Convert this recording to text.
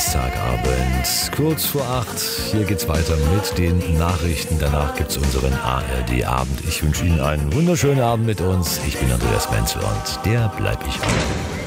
Dienstagabend, kurz vor 8. Hier geht's weiter mit den Nachrichten. Danach gibt's unseren ARD-Abend. Ich wünsche Ihnen einen wunderschönen Abend mit uns. Ich bin Andreas Menzel und der bleib ich auch.